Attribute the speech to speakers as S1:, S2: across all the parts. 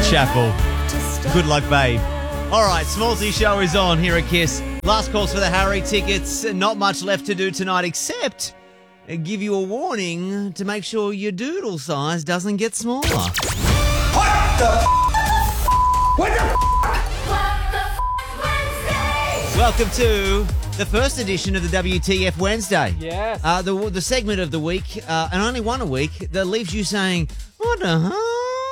S1: Whitechapel. Good luck, babe. All right, Smallsy Show is on here at KISS. Last calls for the Harry tickets. Not much left to do tonight except give you a warning to make sure your doodle size doesn't get smaller.
S2: What the
S1: Welcome to the first edition of the WTF Wednesday.
S3: Yes.
S1: The segment of the week, and only one a week, that leaves you saying, what the hell?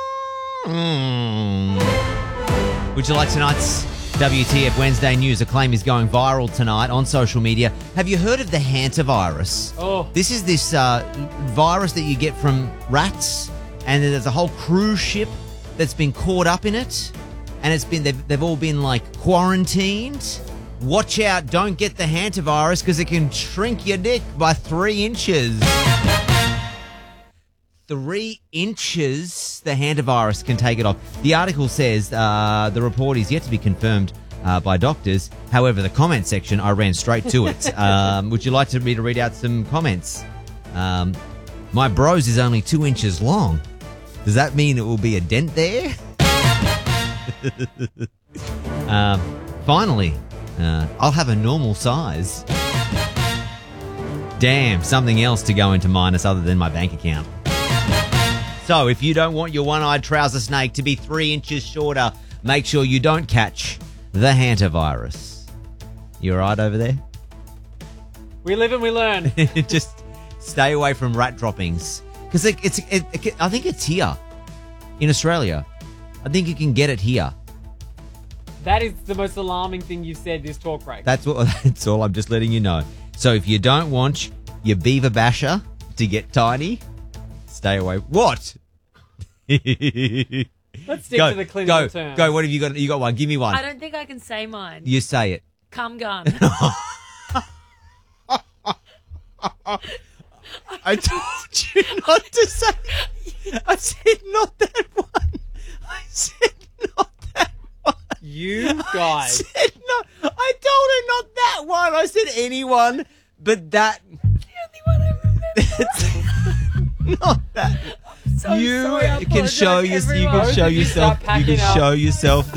S1: Would you like tonight's WTF Wednesday news? A claim is going viral tonight on social media. Have you heard of the hantavirus?
S3: Oh.
S1: This is this virus that you get from rats, and there's a whole cruise ship that's been caught up in it, and it's been they've all been like quarantined. Watch out, don't get the hantavirus because it can shrink your dick by 3 inches. 3 inches, the hantavirus can take it off. The article says the report is yet to be confirmed by doctors. However, the comment section, I ran straight to it. Would you like me to read out some comments? My bros is only 2 inches long. Does that mean it will be a dent there? Finally, I'll have a normal size. Damn, something else to go into minus other than my bank account. So if you don't want your one-eyed trouser snake to be 3 inches shorter, make sure you don't catch the hantavirus. You all right over there?
S3: We live and we learn.
S1: Just stay away from rat droppings. Because I think it's here in Australia. I think you can get it here.
S3: That is the most alarming thing you've said this talk break.
S1: That's all. I'm just letting you know. So if you don't want your beaver basher to get tiny, stay away. What?
S3: Let's stick to the clinical terms.
S1: Go. What have you got? You got one. Give me one.
S4: I don't think I can say mine.
S1: You say it.
S4: Cum gun.
S1: I told you not to say. I said not that one. I said not that one.
S3: You guys.
S1: I said no. I told her not that one. I said anyone, but that.
S4: The only one I remember.
S1: Not that.
S4: So
S1: You
S4: sorry, I
S1: can show
S4: apologise,
S1: you. You
S4: everyone.
S1: can show
S3: Both of you
S1: yourself.
S3: start
S1: You can
S3: packing up.
S1: show yourself